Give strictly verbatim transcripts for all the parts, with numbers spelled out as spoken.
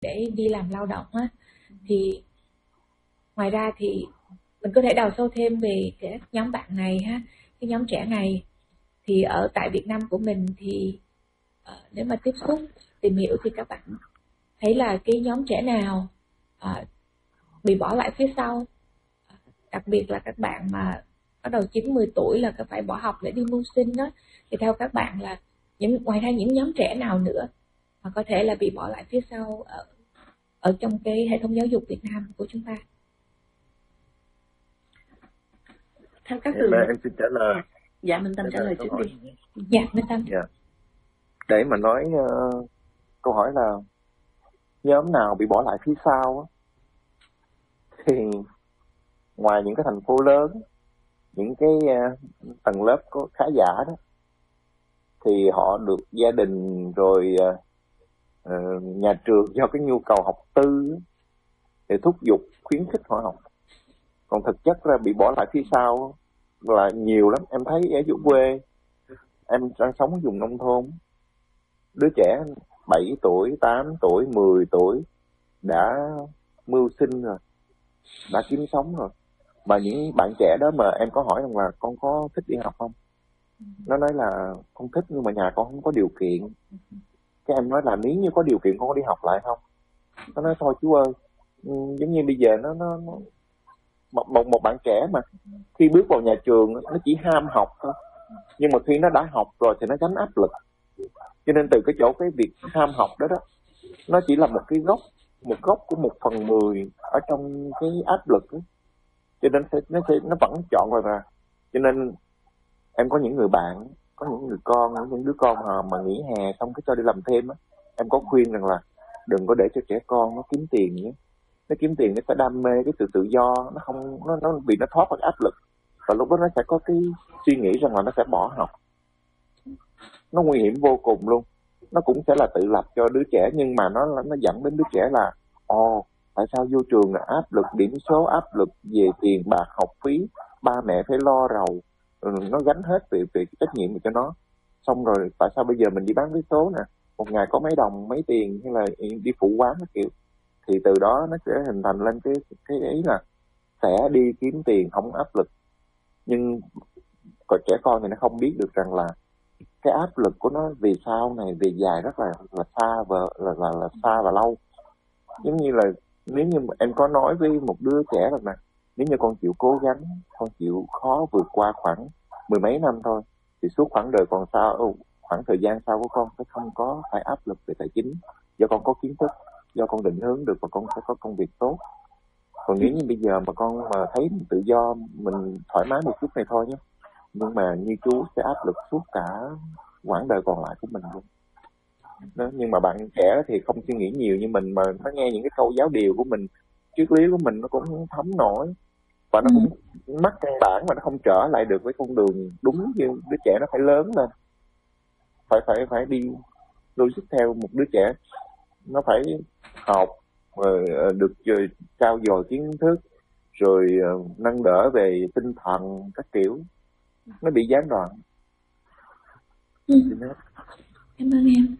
để đi làm lao động á, thì ngoài ra thì mình có thể đào sâu thêm về cái nhóm bạn này ha, cái nhóm trẻ này. Thì ở tại Việt Nam của mình thì uh, nếu mà tiếp xúc tìm hiểu thì các bạn thấy là cái nhóm trẻ nào uh, bị bỏ lại phía sau, đặc biệt là các bạn mà bắt đầu chín mười tuổi là các phải bỏ học để đi mưu sinh đó, thì theo các bạn là những ngoài ra những nhóm trẻ nào nữa mà có thể là bị bỏ lại phía sau ở ở trong cái hệ thống giáo dục Việt Nam của chúng ta? Theo các từ em xin trả lời. Dạ, Minh Tâm trả lời trước đi. Dạ, Minh Tâm. Dạ. Để mà nói uh, câu hỏi là nhóm nào bị bỏ lại phía sau á, thì ngoài những cái thành phố lớn, những cái uh, tầng lớp có khá giả đó, thì họ được gia đình rồi uh, uh, nhà trường do cái nhu cầu học tư để thúc giục khuyến khích họ học. Còn thực chất ra bị bỏ lại phía sau là nhiều lắm. Em thấy ở chỗ quê, em đang sống ở vùng nông thôn, đứa trẻ bảy tuổi, tám tuổi, mười tuổi đã mưu sinh rồi, đã kiếm sống rồi. Mà những bạn trẻ đó mà em có hỏi rằng là con có thích đi học không, nó nói là không thích nhưng mà nhà con không có điều kiện. Cái em nói là nếu như có điều kiện con có đi học lại không? Nó nói thôi chú ơi, giống như bây giờ nó nó, nó một, một một bạn trẻ mà khi bước vào nhà trường nó chỉ ham học thôi, nhưng mà khi nó đã học rồi thì nó gánh áp lực. Cho nên từ cái chỗ cái việc ham học đó đó, nó chỉ là một cái gốc, một gốc của một phần mười ở trong cái áp lực đó. Cho nên nó sẽ nó vẫn chọn rồi mà. Cho nên em có những người bạn, có những người con, những đứa con mà, mà nghỉ hè xong cái cho đi làm thêm á, em có khuyên rằng là đừng có để cho trẻ con nó kiếm tiền nhé. Nó kiếm tiền nó sẽ đam mê cái sự tự do, nó không nó nó vì nó thoát khỏi áp lực, và lúc đó nó sẽ có cái suy nghĩ rằng là nó sẽ bỏ học. Nó nguy hiểm vô cùng luôn. Nó cũng sẽ là tự lập cho đứa trẻ, nhưng mà nó nó dẫn đến đứa trẻ là ồ oh, tại sao vô trường là áp lực điểm số, áp lực về tiền bạc học phí, ba mẹ phải lo rầu, nó gánh hết về về cái trách nhiệm cho nó. Xong rồi tại sao bây giờ mình đi bán vé số nè, một ngày có mấy đồng mấy tiền, hay là đi phụ quán các kiểu, thì từ đó nó sẽ hình thành lên cái cái ấy là sẽ đi kiếm tiền không áp lực. Nhưng còn trẻ con thì nó không biết được rằng là cái áp lực của nó về sau này, về dài rất là là xa và là, là là xa và lâu. Giống như là nếu như em có nói với một đứa trẻ rằng là nếu như con chịu cố gắng, con chịu khó vượt qua khoảng mười mấy năm thôi, thì suốt khoảng đời còn sau, khoảng thời gian sau của con sẽ không có phải áp lực về tài chính, do con có kiến thức, do con định hướng được và con sẽ có công việc tốt. Còn nếu như bây giờ mà con mà thấy tự do, mình thoải mái một chút này thôi nhé, nhưng mà như chú sẽ áp lực suốt cả quãng đời còn lại của mình luôn đó. Nhưng mà bạn trẻ thì không suy nghĩ nhiều như mình, mà nó nghe những cái câu giáo điều của mình, triết lý của mình nó cũng thấm nổi, và nó cũng mắc căn bản mà nó không trở lại được với con đường đúng. Như đứa trẻ nó phải lớn lên, phải phải phải đi logic theo một đứa trẻ, nó phải học rồi được rồi trao dồi kiến thức, rồi nâng đỡ về tinh thần các kiểu, nó bị gián đoạn. Ừ. Cảm ơn em.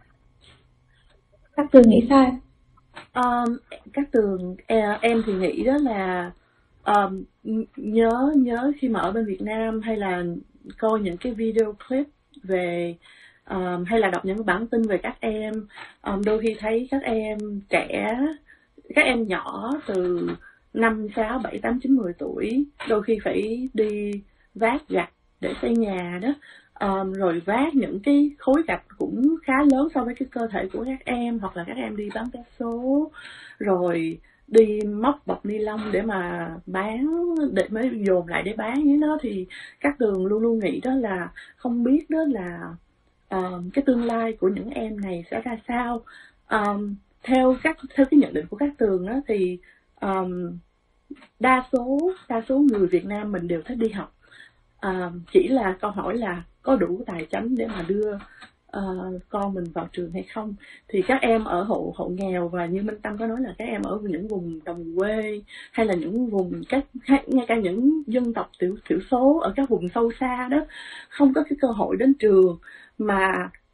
Các Tường nghĩ sao? Um, các Tường em thì nghĩ đó là um, nhớ nhớ khi mà ở bên Việt Nam hay là coi những cái video clip về um, hay là đọc những bản tin về các em, um, đôi khi thấy các em trẻ, các em nhỏ từ năm, sáu, bảy, tám, chín, mười tuổi đôi khi phải đi vác gạch để xây nhà đó, um, rồi vác những cái khối gạch cũng khá lớn so với cái cơ thể của các em, hoặc là các em đi bán vé số, rồi đi móc bọc ni lông để mà bán, để mới dồn lại để bán với nó. Thì các Tường luôn luôn nghĩ đó là không biết đó là um, cái tương lai của những em này sẽ ra sao. Um, theo các theo cái nhận định của các Tường đó thì um, đa số đa số người Việt Nam mình đều thích đi học. À, chỉ là câu hỏi là có đủ tài chính để mà đưa uh, con mình vào trường hay không. Thì các em ở hộ hộ nghèo, và như Minh Tâm có nói là các em ở những vùng đồng quê, hay là những vùng các ngay cả những dân tộc thiểu thiểu số ở các vùng sâu xa đó, không có cái cơ hội đến trường, mà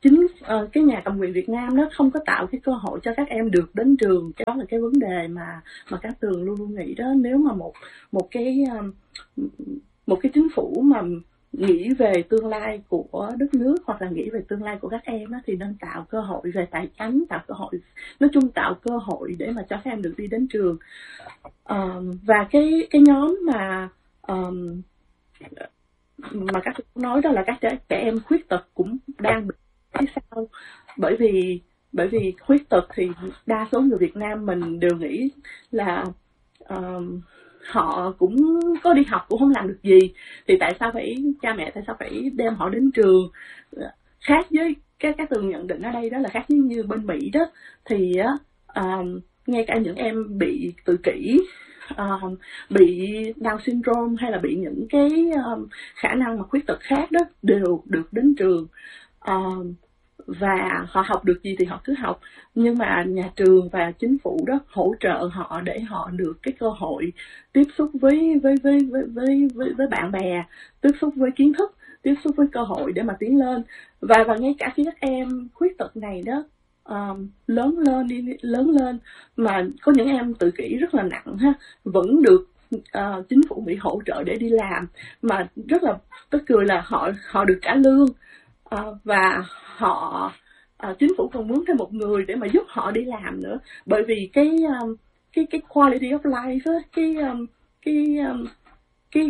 chính uh, cái nhà cầm quyền Việt Nam nó không có tạo cái cơ hội cho các em được đến trường. Cái đó là cái vấn đề mà mà Cát Tường luôn luôn nghĩ đó. Nếu mà một một cái um, một cái chính phủ mà nghĩ về tương lai của đất nước hoặc là nghĩ về tương lai của các em á, thì nên tạo cơ hội về tài chính, tạo cơ hội, nói chung tạo cơ hội để mà cho các em được đi đến trường. Um, và cái cái nhóm mà um, mà các nói đó là các trẻ, trẻ em khuyết tật cũng đang bị phía sau, bởi vì bởi vì khuyết tật thì đa số người Việt Nam mình đều nghĩ là um, họ cũng có đi học cũng không làm được gì, thì tại sao phải cha mẹ tại sao phải đem họ đến trường. Khác với cái cái Tường nhận định ở đây đó là khác với như bên Mỹ đó, thì um, ngay cả những em bị tự kỷ, um, bị Down syndrome hay là bị những cái um, khả năng mà khuyết tật khác đó đều được đến trường. Um, và họ học được gì thì họ cứ học, nhưng mà nhà trường và chính phủ đó hỗ trợ họ để họ được cái cơ hội tiếp xúc với với với với với với, với bạn bè, tiếp xúc với kiến thức, tiếp xúc với cơ hội để mà tiến lên. Và và ngay cả khi các em khuyết tật này đó um, lớn lên đi lớn lên mà có những em tự kỷ rất là nặng ha, vẫn được uh, chính phủ Mỹ hỗ trợ để đi làm, mà rất là tức cười là họ họ được trả lương. Uh, và họ uh, chính phủ còn mướn thêm một người để mà giúp họ đi làm nữa, bởi vì cái um, cái cái quality of life á, cái um, cái um, cái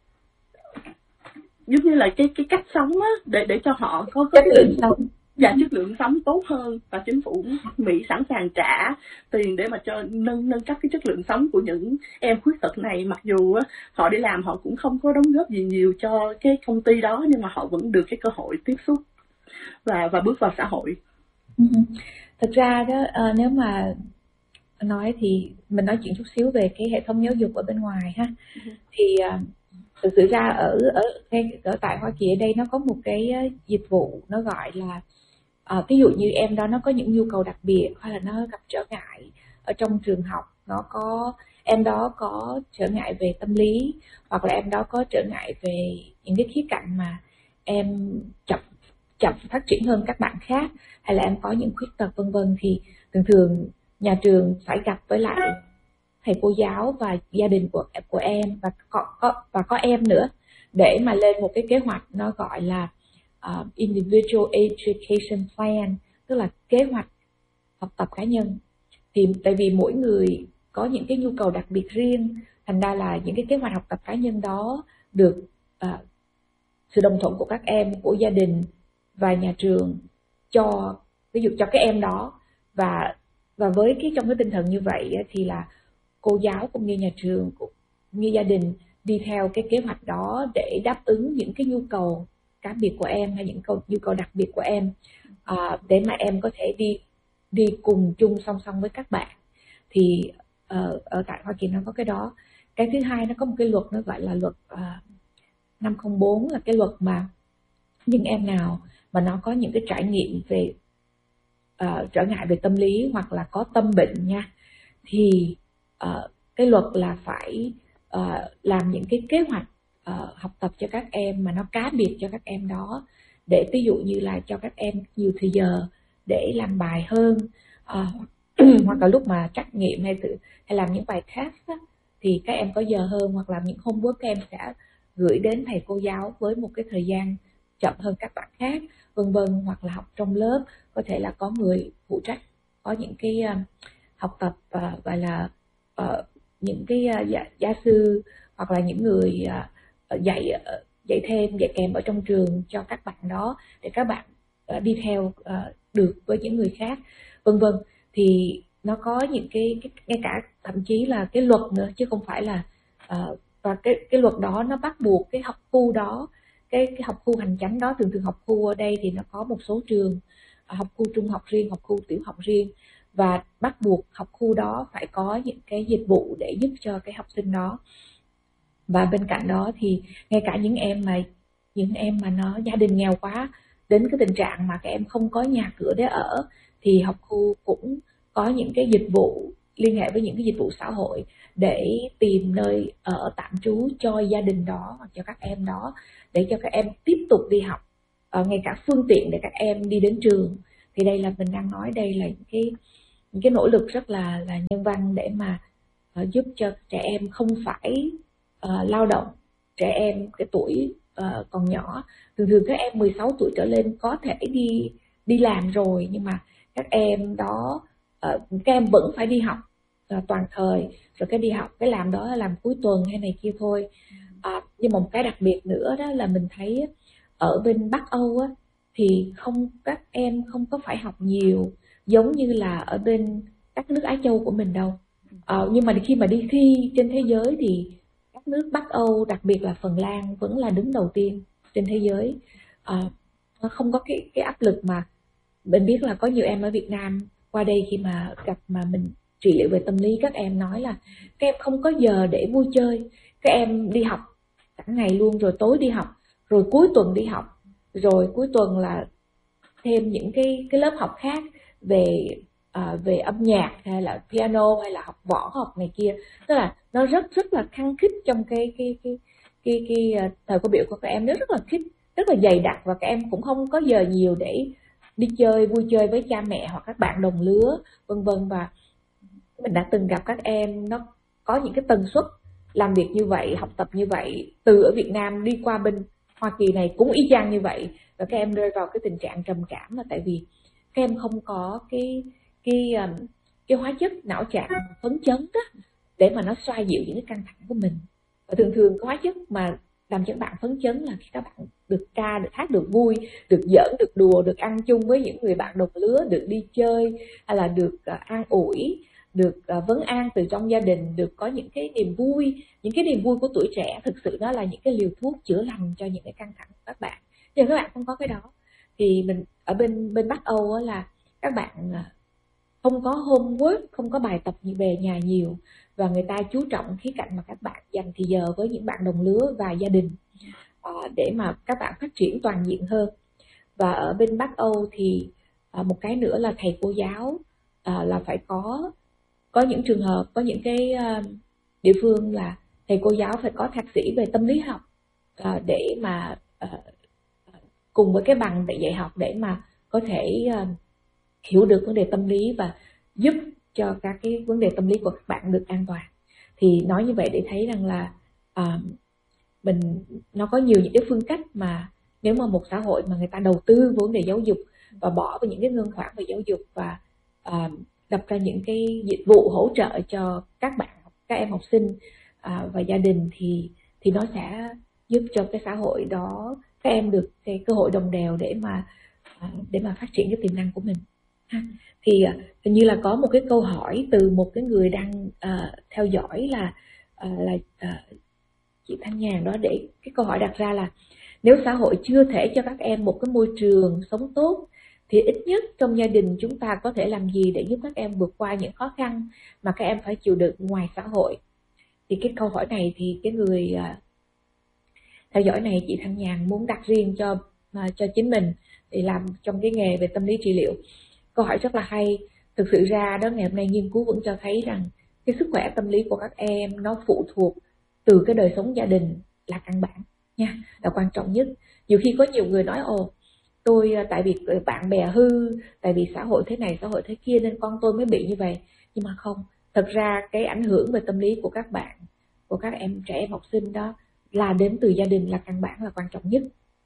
giống như là cái cái cách sống á, để để cho họ có chất lượng sống và chất lượng sống tốt hơn, và chính phủ Mỹ sẵn sàng trả tiền để mà cho nâng nâng cấp cái chất lượng sống của những em khuyết tật này. Mặc dù á, họ đi làm họ cũng không có đóng góp gì nhiều cho cái công ty đó, nhưng mà họ vẫn được cái cơ hội tiếp xúc và và bước vào xã hội. Thực ra đó, uh, nếu mà nói thì mình nói chuyện chút xíu về cái hệ thống giáo dục ở bên ngoài ha. Uh-huh. Thì uh, thực sự ra ở ở ở tại Hoa Kỳ ở đây nó có một cái uh, dịch vụ nó gọi là uh, ví dụ như em đó nó có những nhu cầu đặc biệt, hay là nó gặp trở ngại ở trong trường học, nó có em đó có trở ngại về tâm lý, hoặc là em đó có trở ngại về những cái khía cạnh mà em chậm chậm phát triển hơn các bạn khác, hay là em có những khuyết tật vân vân, thì thường thường nhà trường phải gặp với lại thầy cô giáo và gia đình của của em và có, có và có em nữa, để mà lên một cái kế hoạch nó gọi là uh, individual education plan, tức là kế hoạch học tập cá nhân. Thì tại vì mỗi người có những cái nhu cầu đặc biệt riêng, thành ra là những cái kế hoạch học tập cá nhân đó được uh, sự đồng thuận của các em, của gia đình và nhà trường cho ví dụ cho cái em đó. Và và với cái trong cái tinh thần như vậy thì là cô giáo cũng như nhà trường cũng như gia đình đi theo cái kế hoạch đó để đáp ứng những cái nhu cầu cá biệt của em, hay những nhu cầu đặc biệt của em, à, để mà em có thể đi đi cùng chung song song với các bạn. Thì uh, ở tại Hoa Kỳ nó có cái đó. Cái thứ hai, nó có một cái luật nó gọi là luật uh, năm không bốn, là cái luật mà những em nào mà nó có những cái trải nghiệm về uh, trở ngại về tâm lý hoặc là có tâm bệnh nha, thì uh, cái luật là phải uh, làm những cái kế hoạch uh, học tập cho các em mà nó cá biệt cho các em đó, để ví dụ như là cho các em nhiều thời giờ để làm bài hơn, uh, hoặc là lúc mà trắc nghiệm hay tự hay làm những bài khác á, thì các em có giờ hơn, hoặc là những homework các em sẽ gửi đến thầy cô giáo với một cái thời gian chậm hơn các bạn khác, vân vân. Hoặc là học trong lớp có thể là có người phụ trách, có những cái uh, học tập uh, gọi là uh, những cái uh, gia, gia sư hoặc là những người uh, dạy uh, dạy thêm dạy kèm ở trong trường cho các bạn đó, để các bạn uh, đi theo uh, được với những người khác, vân vân. Thì nó có những cái, cái ngay cả thậm chí là cái luật nữa, chứ không phải là uh, và cái cái luật đó nó bắt buộc cái học khu đó, cái cái học khu hành chánh đó, thường thường học khu ở đây thì nó có một số trường, học khu trung học riêng, học khu tiểu học riêng, và bắt buộc học khu đó phải có những cái dịch vụ để giúp cho cái học sinh đó. Và bên cạnh đó thì ngay cả những em mà những em mà nó gia đình nghèo quá, đến cái tình trạng mà các em không có nhà cửa để ở, thì học khu cũng có những cái dịch vụ, liên hệ với những cái dịch vụ xã hội để tìm nơi ở tạm trú cho gia đình đó hoặc cho các em đó, để cho các em tiếp tục đi học uh, ngay cả phương tiện để các em đi đến trường. Thì đây là mình đang nói đây là những cái những cái nỗ lực rất là là nhân văn để mà uh, giúp cho trẻ em không phải uh, lao động. Trẻ em cái tuổi uh, còn nhỏ, thường thường các em mười sáu tuổi trở lên có thể đi đi làm rồi, nhưng mà các em đó uh, các em vẫn phải đi học uh, toàn thời, rồi cái đi học cái làm đó là làm cuối tuần hay này kia thôi. Uh, nhưng mà một cái đặc biệt nữa đó là mình thấy ở bên Bắc Âu á, thì không các em không có phải học nhiều giống như là ở bên các nước Á Châu của mình đâu. Uh, nhưng mà khi mà đi thi trên thế giới thì các nước Bắc Âu, đặc biệt là Phần Lan vẫn là đứng đầu tiên trên thế giới. Uh, nó không có cái cái áp lực mà mình biết là có nhiều em ở Việt Nam qua đây khi mà gặp mà mình trị liệu về tâm lý, các em nói là các em không có giờ để vui chơi, các em đi học cả ngày luôn, rồi tối đi học, rồi cuối tuần đi học, rồi cuối tuần là thêm những cái cái lớp học khác về uh, về âm nhạc hay là piano hay là học võ học này kia. Tức là nó rất rất là khăng khít trong cái cái cái cái cái, cái uh, thời khóa biểu của các em, nó rất là khít, rất là dày đặc, và các em cũng không có giờ nhiều để đi chơi vui chơi với cha mẹ hoặc các bạn đồng lứa vân vân. Và mình đã từng gặp các em nó có những cái tần suất làm việc như vậy, học tập như vậy, từ ở Việt Nam đi qua bên Hoa Kỳ này cũng y chang như vậy, và các em rơi vào cái tình trạng trầm cảm là tại vì các em không có cái cái cái hóa chất não trạng phấn chấn đó để mà nó xoa dịu những cái căng thẳng của mình. Và thường thường cái hóa chất mà làm cho các bạn phấn chấn là khi các bạn được ca, được hát, được vui, được giỡn, được đùa, được ăn chung với những người bạn đồng lứa, được đi chơi, hay là được uh, an ủi, được uh, vấn an từ trong gia đình, được có những cái niềm vui. Những cái niềm vui của tuổi trẻ thực sự đó là những cái liều thuốc chữa lành cho những cái căng thẳng của các bạn. Nhưng các bạn không có cái đó thì mình ở bên bên Bắc Âu là các bạn không có homework, không có bài tập về nhà nhiều, và người ta chú trọng khía cạnh mà các bạn dành thì giờ với những bạn đồng lứa và gia đình uh, để mà các bạn phát triển toàn diện hơn. Và ở bên Bắc Âu thì uh, một cái nữa là thầy cô giáo uh, là phải có có những trường hợp, có những cái uh, địa phương là thầy cô giáo phải có thạc sĩ về tâm lý học uh, để mà uh, cùng với cái bằng để dạy học để mà có thể uh, hiểu được vấn đề tâm lý và giúp cho các cái vấn đề tâm lý của các bạn được an toàn. Thì nói như vậy để thấy rằng là uh, mình nó có nhiều những cái phương cách mà nếu mà một xã hội mà người ta đầu tư vào vấn đề giáo dục và bỏ vào những cái ngân khoản về giáo dục và uh, lập ra những cái dịch vụ hỗ trợ cho các bạn, các em học sinh uh, và gia đình thì thì nó sẽ giúp cho cái xã hội đó các em được cái cơ hội đồng đều để mà uh, để mà phát triển cái tiềm năng của mình. Thì hình như là có một cái câu hỏi từ một cái người đang uh, theo dõi là uh, là uh, chị Thanh Nhàn đó, để cái câu hỏi đặt ra là nếu xã hội chưa thể cho các em một cái môi trường sống tốt thì ít nhất trong gia đình chúng ta có thể làm gì để giúp các em vượt qua những khó khăn mà các em phải chịu đựng ngoài xã hội. Thì cái câu hỏi này thì cái người uh, theo dõi này, chị Thanh Nhàn muốn đặt riêng cho uh, cho chính mình để làm trong cái nghề về tâm lý trị liệu. Câu hỏi rất là hay. Thực sự ra đó, ngày hôm nay nghiên cứu vẫn cho thấy rằng cái sức khỏe tâm lý của các em nó phụ thuộc từ cái đời sống gia đình là căn bản nha, là quan trọng nhất. Nhiều khi có nhiều người nói ồ tôi tại vì bạn bè hư, tại vì xã hội thế này xã hội thế kia nên con tôi mới bị như vậy. Nhưng mà không, thật ra cái ảnh hưởng về tâm lý của các bạn, của các em trẻ em học sinh đó là đến từ gia đình, là căn bản, là quan trọng nhất.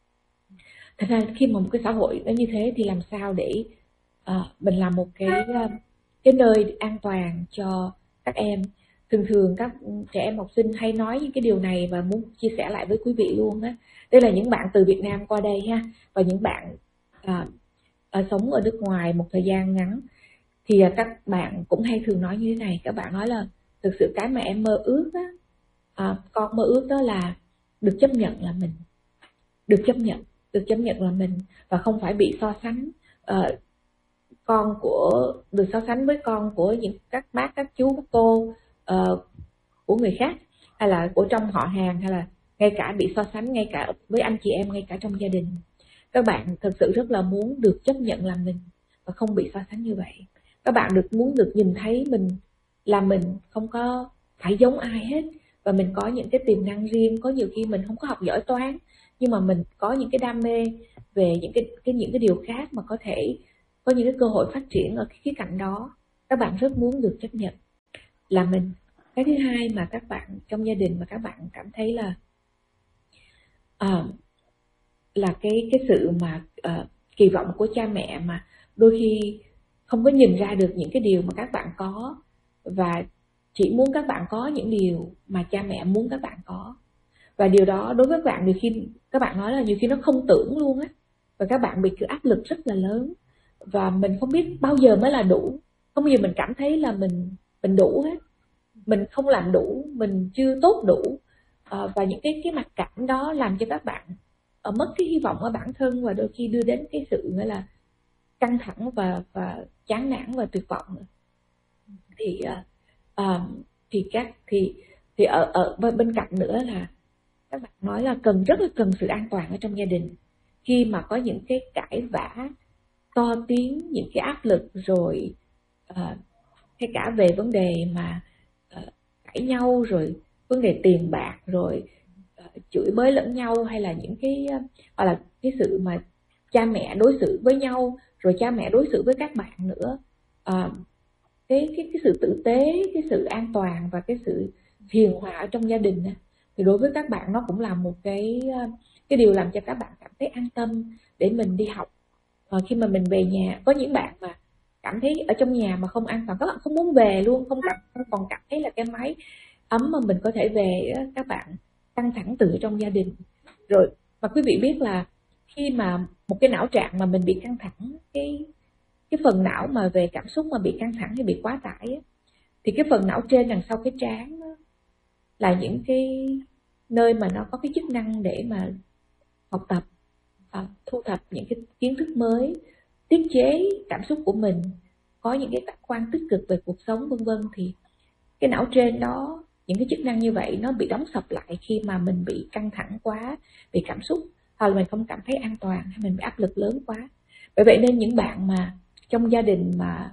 Thật ra khi mà một cái xã hội nó như thế thì làm sao để À, mình làm một cái cái nơi an toàn cho các em. Thường thường các trẻ em học sinh hay nói những cái điều này và muốn chia sẻ lại với quý vị luôn á. Đây là những bạn từ Việt Nam qua đây ha, và những bạn à, à, sống ở nước ngoài một thời gian ngắn thì à, các bạn cũng hay thường nói như thế này. Các bạn nói là thực sự cái mà em mơ ước á, à, con mơ ước đó là được chấp nhận là mình, được chấp nhận, được chấp nhận là mình và không phải bị so sánh. À, con của được so sánh với con của những các bác, các chú, các cô uh, của người khác, hay là của trong họ hàng, hay là ngay cả bị so sánh ngay cả với anh chị em, ngay cả trong gia đình. Các bạn thực sự rất là muốn được chấp nhận là mình và không bị so sánh như vậy. Các bạn được muốn được nhìn thấy mình là mình, không có phải giống ai hết, và mình có những cái tiềm năng riêng. Có nhiều khi mình không có học giỏi toán nhưng mà mình có những cái đam mê về những cái, cái những cái điều khác mà có thể có những cái cơ hội phát triển ở cái khía cạnh đó, các bạn rất muốn được chấp nhận là mình. Cái thứ hai mà các bạn trong gia đình mà các bạn cảm thấy là à, là cái cái sự mà uh, kỳ vọng của cha mẹ mà đôi khi không có nhìn ra được những cái điều mà các bạn có, và chỉ muốn các bạn có những điều mà cha mẹ muốn các bạn có. Và điều đó đối với các bạn, nhiều khi các bạn nói là nhiều khi nó không tưởng luôn á, và các bạn bị cái áp lực rất là lớn, và mình không biết bao giờ mới là đủ, không bao giờ mình cảm thấy là mình mình đủ hết, mình không làm đủ, mình chưa tốt đủ. À, và những cái cái mặc cảm đó làm cho các bạn ở mất cái hy vọng ở bản thân, và đôi khi đưa đến cái sự nghĩa là căng thẳng và và chán nản và tuyệt vọng. Thì uh, thì các thì thì ở ở bên cạnh nữa là các bạn nói là cần rất là cần sự an toàn ở trong gia đình. Khi mà có những cái cãi vã to tiếng, những cái áp lực, rồi uh, hay cả về vấn đề mà uh, cãi nhau, rồi vấn đề tiền bạc, rồi uh, chửi bới lẫn nhau, hay là những cái uh, hoặc là cái sự mà cha mẹ đối xử với nhau, rồi cha mẹ đối xử với các bạn nữa. Uh, cái cái cái sự tử tế, cái sự an toàn và cái sự hiền hòa ở trong gia đình, thì đối với các bạn nó cũng là một cái cái điều làm cho các bạn cảm thấy an tâm để mình đi học. Và khi mà mình về nhà, có những bạn mà cảm thấy ở trong nhà mà không an toàn, các bạn không muốn về luôn, không, không còn cảm thấy là cái máy ấm mà mình có thể về, các bạn căng thẳng từ trong gia đình. Rồi mà quý vị biết là khi mà một cái não trạng mà mình bị căng thẳng, cái cái phần não mà về cảm xúc mà bị căng thẳng hay bị quá tải á, thì cái phần não trên đằng sau cái trán đó, là những cái nơi mà nó có cái chức năng để mà học tập, à, thu thập những cái kiến thức mới, tiết chế cảm xúc của mình, có những cái giác quan tích cực về cuộc sống vân vân. Thì cái não trên đó, những cái chức năng như vậy nó bị đóng sập lại khi mà mình bị căng thẳng quá, bị cảm xúc, hoặc là mình không cảm thấy an toàn, hay mình bị áp lực lớn quá. Bởi vậy nên những bạn mà trong gia đình mà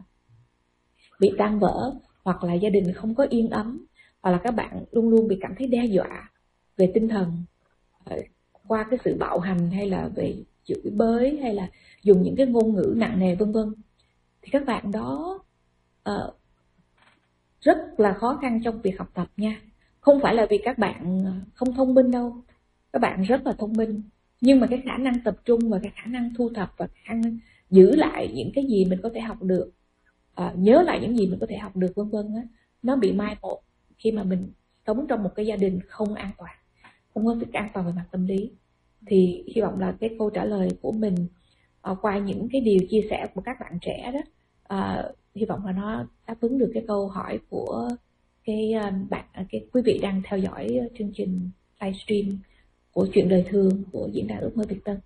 bị tan vỡ, hoặc là gia đình không có yên ấm, hoặc là các bạn luôn luôn bị cảm thấy đe dọa về tinh thần qua cái sự bạo hành, hay là về chửi bới, hay là dùng những cái ngôn ngữ nặng nề vân vân, thì các bạn đó uh, rất là khó khăn trong việc học tập nha. Không phải là vì các bạn không thông minh đâu, các bạn rất là thông minh, nhưng mà cái khả năng tập trung và cái khả năng thu thập và khả năng giữ lại những cái gì mình có thể học được, uh, nhớ lại những gì mình có thể học được vân vân á, nó bị mai một khi mà mình sống trong một cái gia đình không an toàn, không có việc an toàn về mặt tâm lý. Thì hy vọng là cái câu trả lời của mình uh, qua những cái điều chia sẻ của các bạn trẻ đó, uh, hy vọng là nó đáp ứng được cái câu hỏi của cái uh, bạn, cái quý vị đang theo dõi chương trình livestream của Chuyện Đời Thường của Diễn đàn Ước Mơ Việt Tân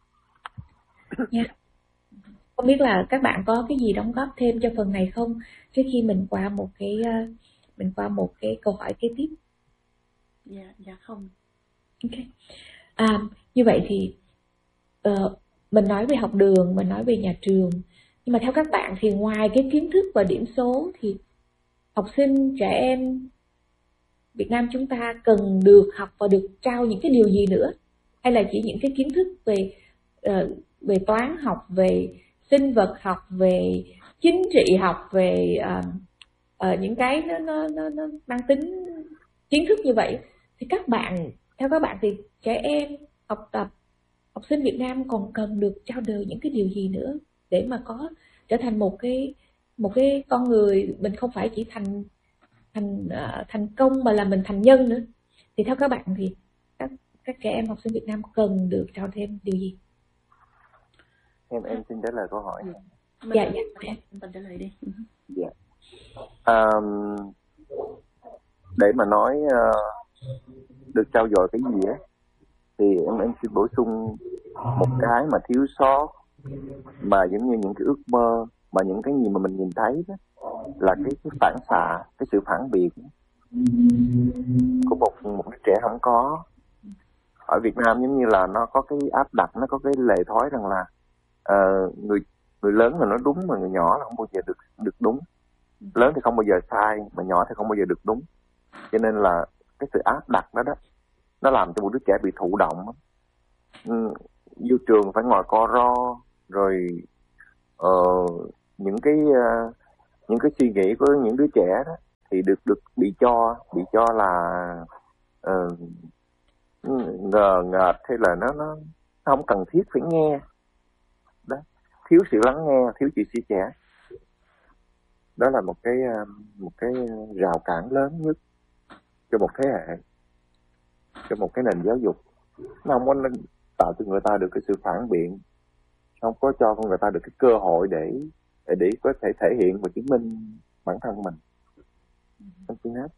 nha. Không biết là các bạn có cái gì đóng góp thêm cho phần này không, trước khi mình qua một cái uh, mình qua một cái câu hỏi kế tiếp. Dạ, dạ không. Ok. À, như vậy thì uh, mình nói về học đường, mình nói về nhà trường, nhưng mà theo các bạn thì ngoài cái kiến thức và điểm số thì học sinh, trẻ em Việt Nam chúng ta cần được học và được trao những cái điều gì nữa? Hay là chỉ những cái kiến thức về uh, về toán học, về sinh vật học, về chính trị học, về uh, uh, những cái nó, nó, nó, nó mang tính kiến thức như vậy? Thì các bạn, theo các bạn thì trẻ em học tập, học sinh Việt Nam còn cần được trao dồi những cái điều gì nữa để mà có trở thành một cái một cái con người, mình không phải chỉ thành thành uh, thành công mà là mình thành nhân nữa. Thì theo các bạn thì các các trẻ em học sinh Việt Nam cần được trao thêm điều gì? Em em xin trả lời câu hỏi. Dạ dạ em mình trả lời đi. Dạ. Um, để mà nói uh, được trao dồi cái gì á, thì em em xin bổ sung một cái mà thiếu sót, mà giống như những cái ước mơ, mà những cái gì mà mình nhìn thấy đó, là cái, cái phản xạ, cái sự phản biện của một một đứa trẻ không có. Ở Việt Nam giống như là nó có cái áp đặt, nó có cái lề thói rằng là uh, người người lớn là nó đúng, mà người nhỏ là không bao giờ được được đúng. Lớn thì không bao giờ sai, mà nhỏ thì không bao giờ được đúng. Cho nên là cái sự áp đặt đó đó, nó làm cho một đứa trẻ bị thụ động. um, vô trường phải ngồi co ro, rồi uh, những cái uh, những cái suy nghĩ của những đứa trẻ đó thì được được bị cho bị cho là uh, ngờ ngợt, hay là nó nó không cần thiết phải nghe đó, thiếu sự lắng nghe, thiếu sự chia sẻ. Đó là một cái một cái rào cản lớn nhất cho một thế hệ, cho một cái nền giáo dục. Nó không có tạo cho người ta được cái sự phản biện, không có cho con người ta được cái cơ hội để để, để có thể thể hiện và chứng minh bản thân mình. Không chỉ hết.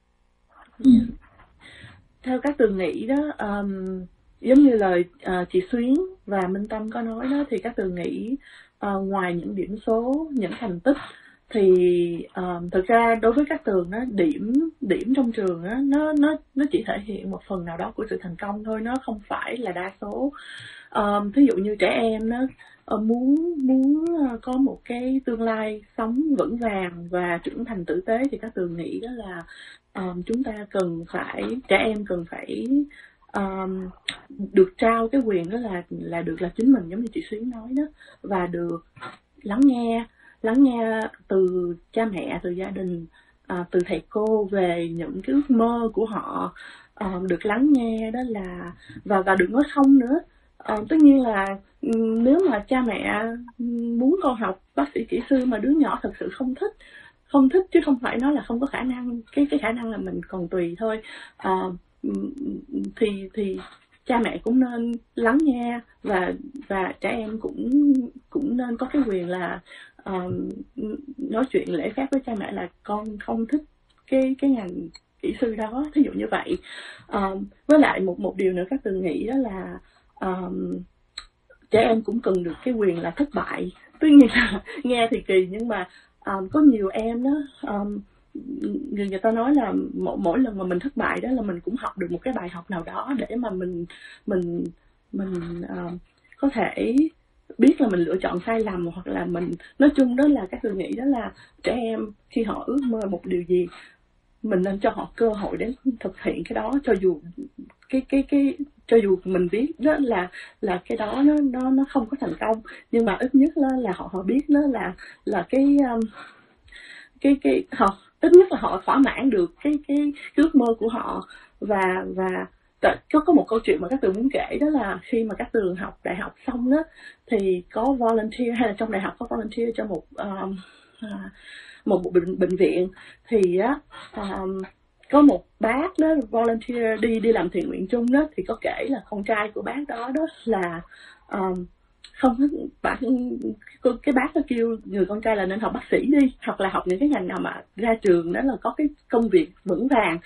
Theo các Tường nghĩ đó, um, giống như lời uh, chị Xuyến và Minh Tâm có nói đó, thì các Tường nghĩ uh, ngoài những điểm số, những thành tích, thì um, thực ra đối với các Tường đó, điểm điểm trong trường đó, nó nó nó chỉ thể hiện một phần nào đó của sự thành công thôi, nó không phải là đa số. Um, thí dụ như trẻ em đó uh, muốn muốn uh, có một cái tương lai sống vững vàng và trưởng thành tử tế, thì các Tường nghĩ đó là um, chúng ta cần phải trẻ em cần phải um, được trao cái quyền đó là là được là chính mình, giống như chị Xuyến nói đó, và được lắng nghe lắng nghe từ cha mẹ, từ gia đình, à, từ thầy cô về những cái ước mơ của họ, à, được lắng nghe đó là và và được nói không nữa. À, tất nhiên là nếu mà cha mẹ muốn con học bác sĩ, kỹ sư mà đứa nhỏ thật sự không thích không thích chứ không phải nói là không có khả năng, cái cái khả năng là mình còn tùy thôi. À, thì thì cha mẹ cũng nên lắng nghe, và và trẻ em cũng cũng nên có cái quyền là uh, nói chuyện lễ phép với cha mẹ là con không thích cái cái ngành kỹ sư đó, thí dụ như vậy. Uh, với lại một một điều nữa các Tường nghĩ đó là um, trẻ em cũng cần được cái quyền là thất bại. Tuy nhiên là nghe thì kỳ, nhưng mà um, có nhiều em đó, um, người người ta nói là mỗi, mỗi lần mà mình thất bại đó là mình cũng học được một cái bài học nào đó để mà mình mình mình uh, có thể biết là mình lựa chọn sai lầm, hoặc là mình nói chung đó là các tôi nghĩ đó là trẻ em khi họ ước mơ một điều gì, mình nên cho họ cơ hội để thực hiện cái đó, cho dù cái cái cái cho dù mình biết đó là là cái đó nó nó nó không có thành công, nhưng mà ít nhất là, là họ họ biết đó là là cái um, cái cái họ ít nhất là họ thỏa mãn được cái cái, cái ước mơ của họ. Và và có có một câu chuyện mà các Tường muốn kể, đó là khi mà các Tường học đại học xong đó thì có volunteer, hay là trong đại học có volunteer cho một um, một, một bệnh, bệnh viện, thì á um, có một bác đó volunteer đi đi làm thiện nguyện chung đó, thì có kể là con trai của bác đó đó là um, không bác cái bác nó kêu người con trai là nên học bác sĩ đi, hoặc là học những cái ngành nào mà ra trường đó là có cái công việc vững vàng.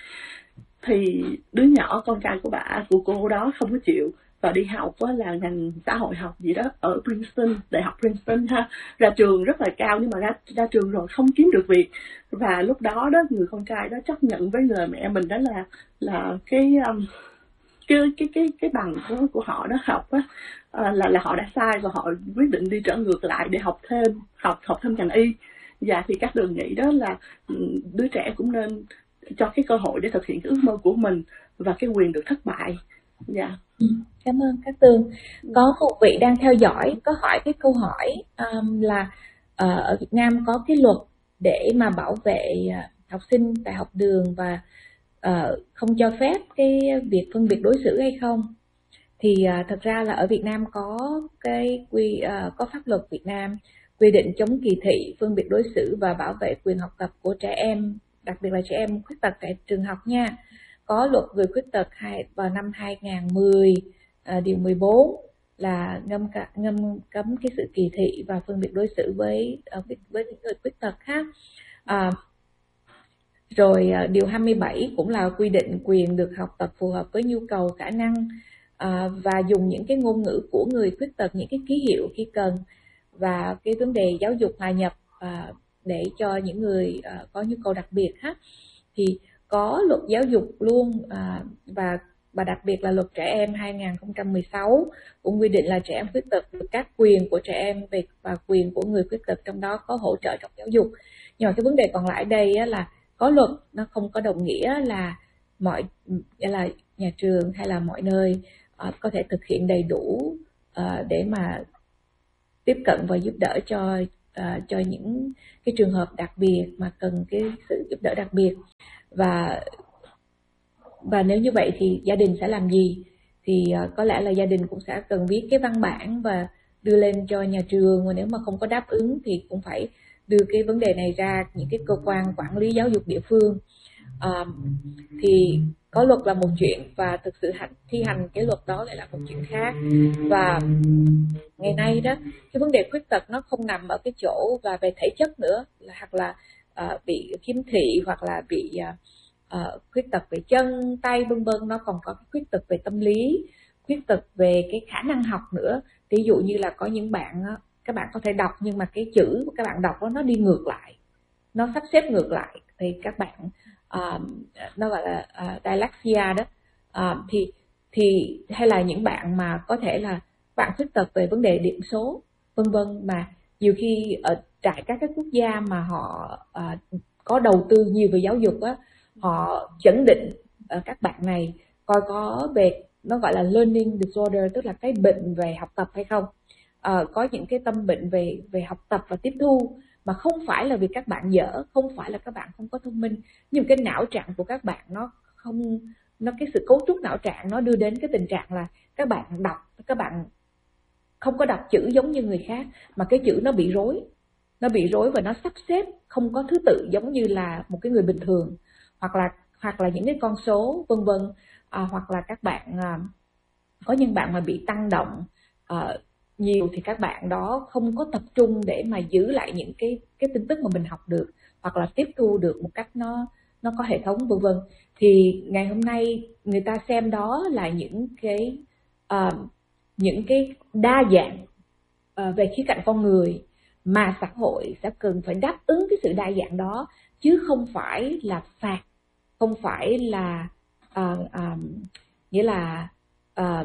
Thì đứa nhỏ con trai của bà của cô đó không có chịu, và đi học đó là ngành xã hội học gì đó ở Princeton, đại học Princeton ha, ra trường rất là cao, nhưng mà ra ra trường rồi không kiếm được việc. Và lúc đó đó người con trai đó chấp nhận với lời mẹ mình đó là là cái um, cái cái cái cái bằng của, của họ đó học á, à, là là họ đã sai, và họ quyết định đi trở ngược lại để học thêm học học thêm ngành y. Và thì các Đường nghĩ đó là đứa trẻ cũng nên cho cái cơ hội để thực hiện cái ước mơ của mình và cái quyền được thất bại. Dạ. Yeah. Cảm ơn các Tường. Có một vị đang theo dõi có hỏi cái câu hỏi um, là uh, ở Việt Nam có cái luật để mà bảo vệ uh, học sinh tại học đường và uh, không cho phép cái việc phân biệt đối xử hay không? Thì uh, thật ra là ở Việt Nam có cái quy uh, có pháp luật Việt Nam quy định chống kỳ thị, phân biệt đối xử và bảo vệ quyền học tập của trẻ em, đặc biệt là trẻ em khuyết tật tại trường học nha. Có luật người khuyết tật vào năm hai nghìn không trăm mười, à, điều mười bốn là ngâm ngâm cấm cái sự kỳ thị và phân biệt đối xử với với những người khuyết tật khác. À, rồi điều hai mươi bảy cũng là quy định quyền được học tập phù hợp với nhu cầu, khả năng, à, và dùng những cái ngôn ngữ của người khuyết tật, những cái ký hiệu khi cần, và cái vấn đề giáo dục hòa nhập à, để cho những người à, có nhu cầu đặc biệt ha. Thì có luật giáo dục luôn, à, và và đặc biệt là luật trẻ em hai nghìn không trăm mười sáu cũng quy định là trẻ em khuyết tật được các quyền của trẻ em về và quyền của người khuyết tật, trong đó có hỗ trợ trong giáo dục. Nhưng mà cái vấn đề còn lại đây á, là có luật nó không có đồng nghĩa là mọi là nhà trường hay là mọi nơi uh, có thể thực hiện đầy đủ uh, để mà tiếp cận và giúp đỡ cho uh, cho những cái trường hợp đặc biệt mà cần cái sự giúp đỡ đặc biệt. Và và nếu như vậy thì gia đình sẽ làm gì? Thì uh, có lẽ là gia đình cũng sẽ cần viết cái văn bản và đưa lên cho nhà trường, và nếu mà không có đáp ứng thì cũng phải đưa cái vấn đề này ra những cái cơ quan quản lý giáo dục địa phương. Uh, thì có luật là một chuyện và thực sự hành, thi hành cái luật đó lại là một chuyện khác. Và ngày nay đó, cái vấn đề khuyết tật nó không nằm ở cái chỗ và về thể chất nữa, là hoặc là uh, bị khiếm thị, hoặc là bị uh, uh, khuyết tật về chân tay vân vân, nó còn có cái khuyết tật về tâm lý, khuyết tật về cái khả năng học nữa. Ví dụ như là có những bạn các bạn có thể đọc nhưng mà cái chữ của các bạn đọc đó, nó đi ngược lại, nó sắp xếp ngược lại, thì các bạn uh, nó gọi là uh, dyslexia đó. Uh, thì thì hay là những bạn mà có thể là bạn khuyết tật về vấn đề điểm số vân vân, mà nhiều khi ở tại các cái quốc gia mà họ uh, có đầu tư nhiều về giáo dục á, họ chẩn định uh, các bạn này coi có về, nó gọi là learning disorder, tức là cái bệnh về học tập hay không. À, có những cái tâm bệnh về về học tập và tiếp thu mà không phải là vì các bạn dở, không phải là các bạn không có thông minh, nhưng cái não trạng của các bạn nó không, nó cái sự cấu trúc não trạng nó đưa đến cái tình trạng là các bạn đọc, các bạn không có đọc chữ giống như người khác, mà cái chữ nó bị rối, nó bị rối và nó sắp xếp không có thứ tự giống như là một cái người bình thường, hoặc là hoặc là những cái con số vân vân. À, hoặc là các bạn à, có những bạn mà bị tăng động à, nhiều thì các bạn đó không có tập trung để mà giữ lại những cái cái tin tức mà mình học được, hoặc là tiếp thu được một cách nó nó có hệ thống vân vân. Thì ngày hôm nay người ta xem đó là những cái uh, những cái đa dạng uh, về khía cạnh con người mà xã hội sẽ cần phải đáp ứng cái sự đa dạng đó, chứ không phải là phạt, không phải là uh, uh, nghĩa là uh,